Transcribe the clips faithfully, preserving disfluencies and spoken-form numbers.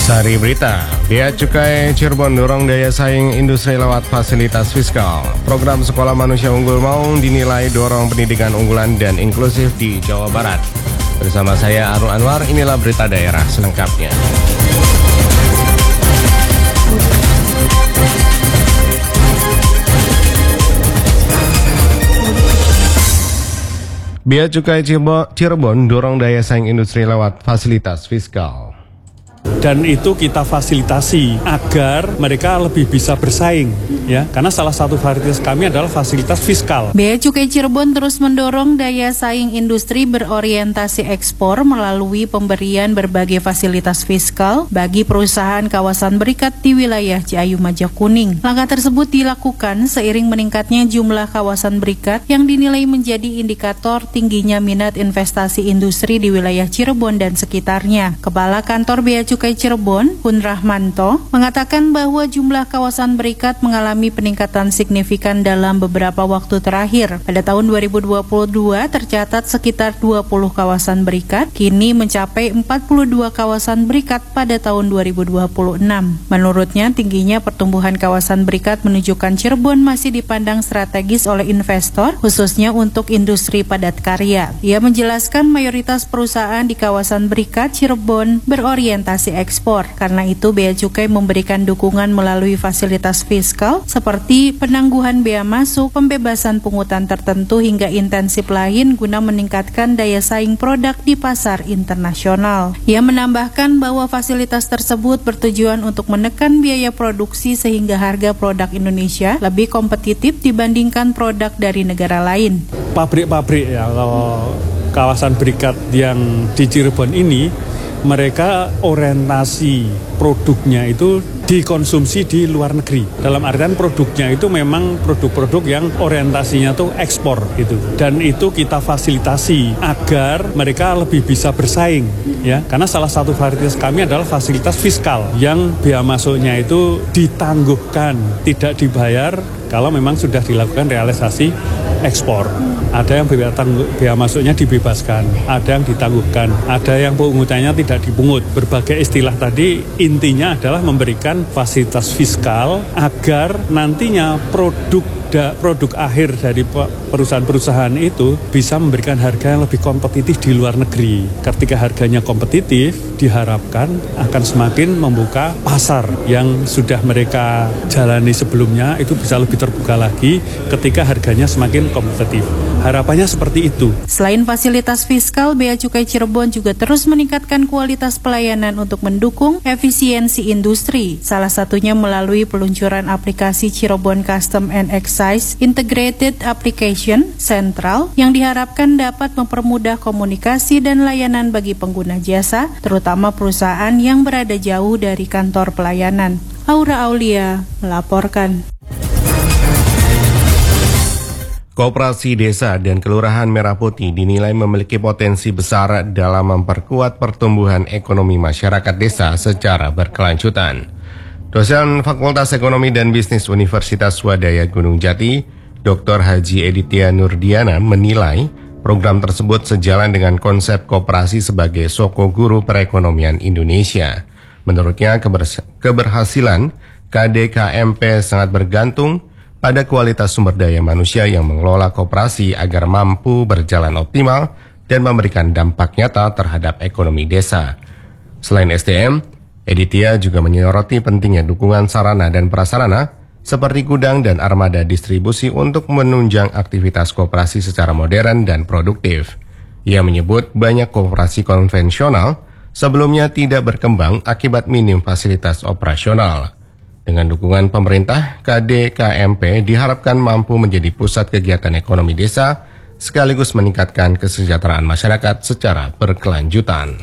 Sari Berita, Bea Cukai Cirebon dorong daya saing industri lewat fasilitas fiskal. Program Sekolah Manusia Unggul Maung dinilai dorong pendidikan unggulan dan inklusif di Jawa Barat. Bersama saya Arun Anwar, inilah berita daerah selengkapnya. Bea Cukai Cirebon dorong daya saing industri lewat fasilitas fiskal. Dan itu kita fasilitasi agar mereka lebih bisa bersaing, ya. Karena salah satu fasilitas kami adalah fasilitas fiskal. Bea Cukai Cirebon terus mendorong daya saing industri berorientasi ekspor melalui pemberian berbagai fasilitas fiskal bagi perusahaan kawasan berikat di wilayah Ciayu Majakuning. Langkah tersebut dilakukan seiring meningkatnya jumlah kawasan berikat yang dinilai menjadi indikator tingginya minat investasi industri di wilayah Cirebon dan sekitarnya. Kepala Kantor Bea Cukai Cirebon, Hun Rahmanto, mengatakan bahwa jumlah kawasan berikat mengalami peningkatan signifikan dalam beberapa waktu terakhir. Pada tahun dua ribu dua puluh dua tercatat sekitar dua puluh kawasan berikat, kini mencapai empat puluh dua kawasan berikat pada tahun dua ribu dua puluh enam. Menurutnya, tingginya pertumbuhan kawasan berikat menunjukkan Cirebon masih dipandang strategis oleh investor, khususnya untuk industri padat karya. Ia menjelaskan mayoritas perusahaan di kawasan berikat Cirebon berorientasi ekspor. Karena itu, Bea Cukai memberikan dukungan melalui fasilitas fiskal seperti penangguhan bea masuk, pembebasan pungutan tertentu hingga intensif lain guna meningkatkan daya saing produk di pasar internasional. Ia menambahkan bahwa fasilitas tersebut bertujuan untuk menekan biaya produksi sehingga harga produk Indonesia lebih kompetitif dibandingkan produk dari negara lain. Pabrik-pabrik ya, kalau kawasan berikat yang di Cirebon ini, mereka orientasi produknya itu dikonsumsi di luar negeri. Dalam artian produknya itu memang produk-produk yang orientasinya tuh ekspor gitu. Dan itu kita fasilitasi agar mereka lebih bisa bersaing, ya. Karena salah satu fasilitas kami adalah fasilitas fiskal yang bea masuknya itu ditangguhkan, tidak dibayar kalau memang sudah dilakukan realisasi ekspor. Ada yang bea, tangguh, bea masuknya dibebaskan, ada yang ditangguhkan, ada yang pungutannya tidak dipungut. Berbagai istilah tadi intinya adalah memberikan fasilitas fiskal agar nantinya produk da, produk akhir dari perusahaan-perusahaan itu bisa memberikan harga yang lebih kompetitif di luar negeri. Ketika harganya kompetitif, diharapkan akan semakin membuka pasar yang sudah mereka jalani sebelumnya itu bisa lebih terbuka lagi ketika harganya semakin kompetitif. Harapannya seperti itu. Selain fasilitas fiskal, Bea Cukai Cirebon juga terus meningkatkan kualitas pelayanan untuk mendukung efisiensi industri. Salah satunya melalui peluncuran aplikasi Cirebon Custom and Excise Integrated Application Central yang diharapkan dapat mempermudah komunikasi dan layanan bagi pengguna jasa, terutama perusahaan yang berada jauh dari kantor pelayanan. Aura Aulia melaporkan. Koperasi Desa dan Kelurahan Merah Putih dinilai memiliki potensi besar dalam memperkuat pertumbuhan ekonomi masyarakat desa secara berkelanjutan. Dosen Fakultas Ekonomi dan Bisnis Universitas Swadaya Gunung Jati, Doktor Haji Editya Nurdiana menilai program tersebut sejalan dengan konsep koperasi sebagai soko guru perekonomian Indonesia. Menurutnya, keberhasilan K D K M P sangat bergantung pada kualitas sumber daya manusia yang mengelola koperasi agar mampu berjalan optimal dan memberikan dampak nyata terhadap ekonomi desa. Selain S D M, Editya juga menyoroti pentingnya dukungan sarana dan prasarana seperti gudang dan armada distribusi untuk menunjang aktivitas koperasi secara modern dan produktif. Ia menyebut banyak koperasi konvensional sebelumnya tidak berkembang akibat minim fasilitas operasional. Dengan dukungan pemerintah, K D K M P diharapkan mampu menjadi pusat kegiatan ekonomi desa sekaligus meningkatkan kesejahteraan masyarakat secara berkelanjutan.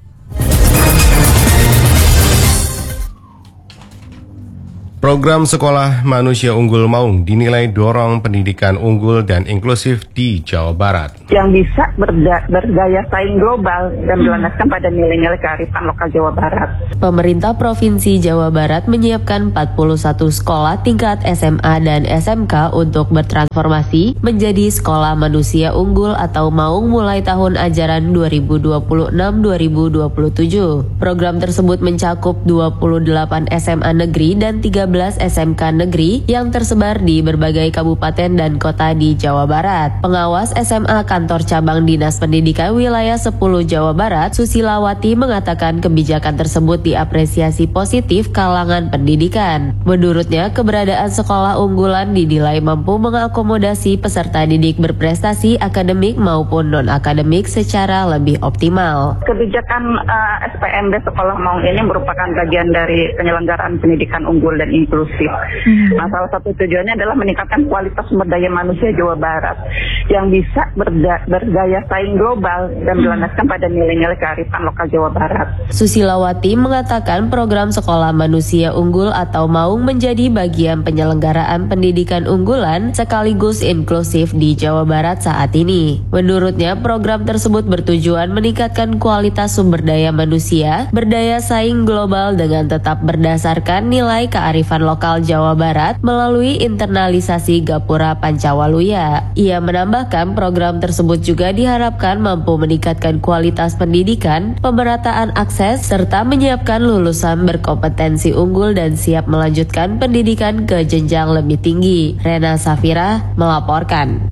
Program Sekolah Manusia Unggul Maung dinilai dorong pendidikan unggul dan inklusif di Jawa Barat. yang bisa berda- berdaya saing global dan berlandaskan pada nilai-nilai kearifan lokal Jawa Barat. Pemerintah Provinsi Jawa Barat menyiapkan empat puluh satu sekolah tingkat S M A dan S M K untuk bertransformasi menjadi sekolah manusia unggul atau MAUNG mulai tahun ajaran dua ribu dua puluh enam dua ribu dua puluh tujuh. Program tersebut mencakup dua puluh delapan S M A negeri dan tiga belas S M K negeri yang tersebar di berbagai kabupaten dan kota di Jawa Barat. Pengawas S M A Kantor Cabang Dinas Pendidikan Wilayah sepuluh Jawa Barat, Susilawati, mengatakan kebijakan tersebut diapresiasi positif kalangan pendidikan. Menurutnya, keberadaan sekolah unggulan dinilai mampu mengakomodasi peserta didik berprestasi akademik maupun non-akademik secara lebih optimal. Kebijakan uh, S P M D Sekolah MAUNG ini merupakan bagian dari penyelenggaraan pendidikan unggul dan inklusif. Hmm. Nah, salah satu tujuannya adalah meningkatkan kualitas sumber daya manusia Jawa Barat yang bisa berda- berdaya saing global dan berlandaskan pada nilai-nilai kearifan lokal Jawa Barat. Susilawati mengatakan program Sekolah Manusia Unggul atau MAUNG menjadi bagian penyelenggaraan pendidikan unggulan sekaligus inklusif di Jawa Barat saat ini. Menurutnya, program tersebut bertujuan meningkatkan kualitas sumber daya manusia, berdaya saing global dengan tetap berdasarkan nilai kearifan lokal Jawa Barat melalui internalisasi Gapura Pancawaluya. Ia menambahkan program tersebut juga diharapkan mampu meningkatkan kualitas pendidikan, pemerataan akses, serta menyiapkan lulusan berkompetensi unggul dan siap melanjutkan pendidikan ke jenjang lebih tinggi. Rena Safira melaporkan.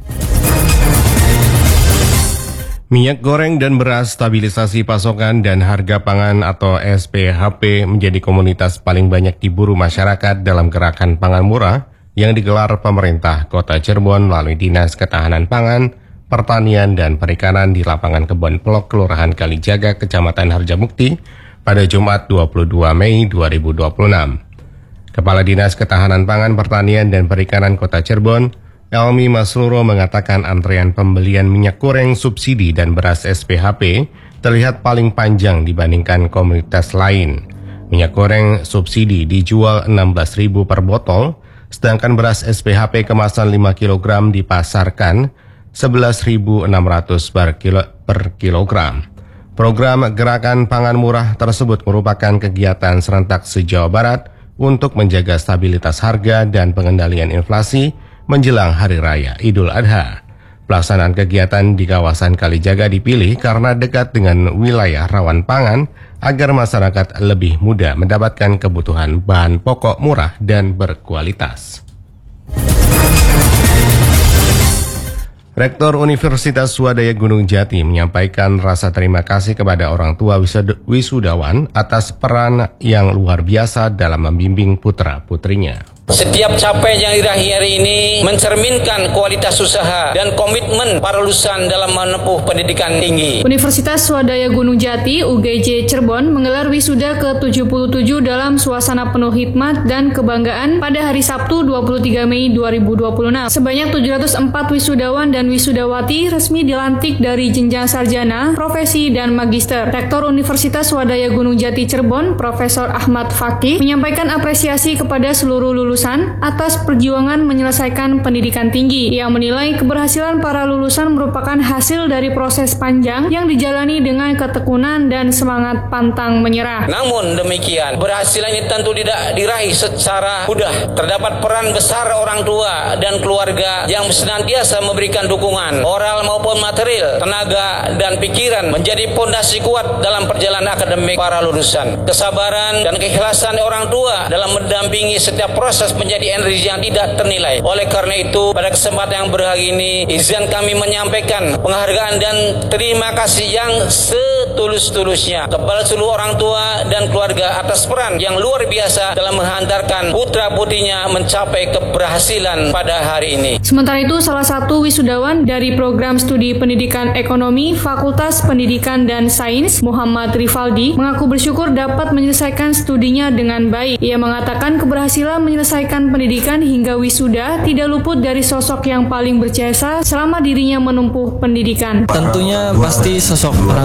Minyak goreng dan beras, stabilisasi pasokan dan harga pangan atau S P H P menjadi komoditas paling banyak diburu masyarakat dalam gerakan pangan murah yang digelar pemerintah Kota Cirebon melalui Dinas Ketahanan Pangan, Pertanian dan Perikanan di lapangan Kebon Plok, Kelurahan Kalijaga, Kecamatan Harjamukti pada Jumat dua puluh dua Mei dua ribu dua puluh enam. Kepala Dinas Ketahanan Pangan, Pertanian dan Perikanan Kota Cirebon, Elmi Masluro, mengatakan antrean pembelian minyak goreng subsidi dan beras S P H P terlihat paling panjang dibandingkan komoditas lain. Minyak goreng subsidi dijual enam belas ribu per botol, sedangkan beras S P H P kemasan lima kilogram dipasarkan sebelas ribu enam ratus per, kilo, per kilogram. Program Gerakan Pangan Murah tersebut merupakan kegiatan serentak se-Jawa Barat untuk menjaga stabilitas harga dan pengendalian inflasi menjelang Hari Raya Idul Adha. Pelaksanaan kegiatan di kawasan Kalijaga dipilih karena dekat dengan wilayah rawan pangan agar masyarakat lebih mudah mendapatkan kebutuhan bahan pokok murah dan berkualitas. Rektor Universitas Swadaya Gunung Jati menyampaikan rasa terima kasih kepada orang tua wisudawan atas peran yang luar biasa dalam membimbing putra-putrinya. Setiap capaian yang diraih hari ini mencerminkan kualitas usaha dan komitmen para lulusan dalam menempuh pendidikan tinggi. Universitas Swadaya Gunung Jati U G J Cirebon menggelar wisuda ke tujuh puluh tujuh dalam suasana penuh hikmat dan kebanggaan pada hari Sabtu dua puluh tiga Mei dua ribu dua puluh enam. Sebanyak tujuh ratus empat wisudawan dan wisudawati resmi dilantik dari jenjang sarjana, profesi, dan magister. Rektor Universitas Swadaya Gunung Jati Cirebon, Profesor Ahmad Fakih, menyampaikan apresiasi kepada seluruh lulusan atas perjuangan menyelesaikan pendidikan tinggi. Yang menilai keberhasilan para lulusan merupakan hasil dari proses panjang yang dijalani dengan ketekunan dan semangat pantang menyerah. Namun demikian, keberhasilan ini tentu tidak diraih secara mudah. Terdapat peran besar orang tua dan keluarga yang senantiasa memberikan dukungan moral maupun material, tenaga dan pikiran menjadi pondasi kuat dalam perjalanan akademik para lulusan. Kesabaran dan keikhlasan orang tua dalam mendampingi setiap proses menjadi energi yang tidak ternilai. Oleh karena itu, pada kesempatan yang berbahagia ini, izin kami menyampaikan penghargaan dan terima kasih yang setulus-tulusnya kepada seluruh orang tua dan keluarga atas peran yang luar biasa dalam menghantarkan putra-putrinya mencapai keberhasilan pada hari ini. Sementara itu, salah satu wisudawan dari program studi pendidikan ekonomi Fakultas Pendidikan dan Sains, Muhammad Rifaldi, mengaku bersyukur dapat menyelesaikan studinya dengan baik. Ia mengatakan keberhasilan menyelesaikan pendidikan hingga wisuda tidak luput dari sosok yang paling berjasa selama dirinya menempuh pendidikan. Tentunya pasti sosok orang tua ya,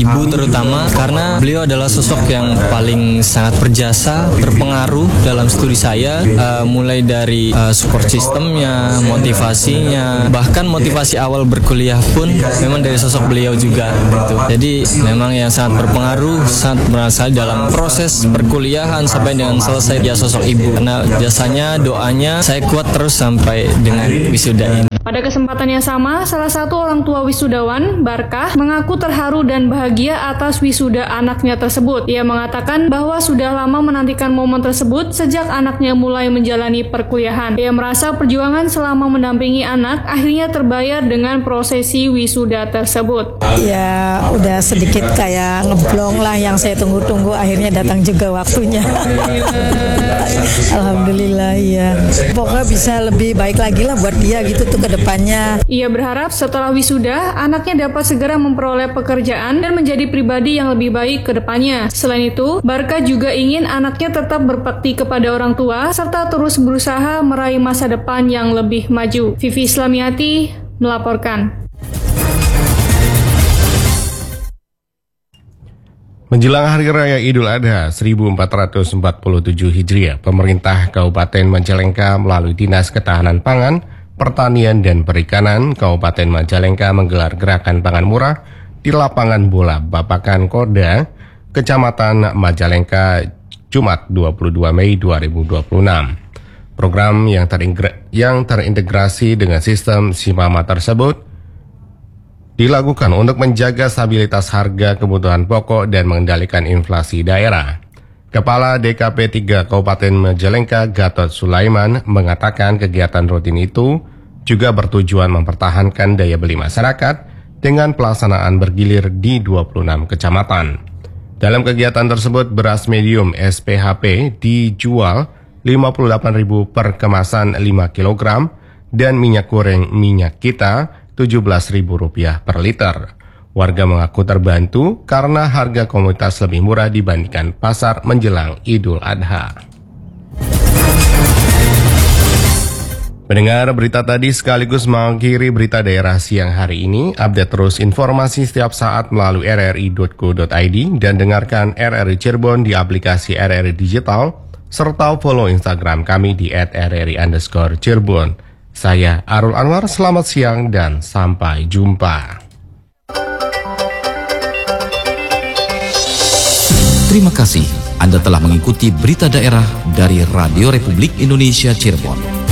ibu terutama, karena beliau adalah sosok yang paling sangat berjasa, berpengaruh dalam studi saya, uh, mulai dari uh, support sistemnya, motivasinya, bahkan motivasi awal berkuliah pun memang dari sosok beliau juga gitu. Jadi memang yang sangat berpengaruh, sangat berasal dalam proses perkuliahan sampai dengan selesai dia sosok ibu, karena jasanya, doanya saya kuat terus sampai dengan wisuda ini. Pada kesempatan yang sama, salah satu orang tua wisudawan, Barkah, mengaku terharu dan bahagia atas wisuda anaknya tersebut. Ia mengatakan bahwa sudah lama menantikan momen tersebut sejak anaknya mulai menjalani perkuliahan. Ia merasa perjuangan selama mendampingi anak akhirnya terbayar dengan prosesi wisuda tersebut. Ya, udah sedikit kayak ngeblong lah yang saya tunggu-tunggu, akhirnya datang juga waktunya. Alhamdulillah, ya. Pokoknya bisa lebih baik lagi lah buat dia gitu tuh ke depannya. Ia berharap setelah wisuda, anaknya dapat segera memperoleh pekerjaan dan menjadi pribadi yang lebih baik ke depannya. Selain itu, Barkah juga ingin anaknya tetap berbakti kepada orang tua serta terus berusaha meraih masa depan yang lebih maju. Vivi Islamiati melaporkan. Menjelang Hari Raya Idul Adha seribu empat ratus empat puluh tujuh Hijriah, pemerintah Kabupaten Majalengka melalui Dinas Ketahanan Pangan, Pertanian dan Perikanan Kabupaten Majalengka menggelar gerakan pangan murah di lapangan bola Bapakan Koda, Kecamatan Majalengka, Jumat dua puluh dua Mei dua ribu dua puluh enam. Program yang, terintegra- yang terintegrasi dengan sistem Simama tersebut dilakukan untuk menjaga stabilitas harga kebutuhan pokok dan mengendalikan inflasi daerah. Kepala D K P tiga Kabupaten Majalengka, Gatot Sulaiman, mengatakan kegiatan rutin itu juga bertujuan mempertahankan daya beli masyarakat dengan pelaksanaan bergilir di dua puluh enam kecamatan. Dalam kegiatan tersebut, beras medium S P H P dijual lima puluh delapan ribu per kemasan lima kilogram dan minyak goreng minyak kita tujuh belas ribu rupiah per liter. Warga mengaku terbantu karena harga komoditas lebih murah dibandingkan pasar menjelang Idul Adha. Mendengar berita tadi sekaligus mengakhiri berita daerah siang hari ini. Update terus informasi setiap saat melalui r r i dot co dot i d dan dengarkan R R I Cirebon di aplikasi R R I Digital serta follow Instagram kami di at r r i underscore Cirebon. Saya Arul Anwar, selamat siang dan sampai jumpa. Terima kasih Anda telah mengikuti berita daerah dari Radio Republik Indonesia Cirebon.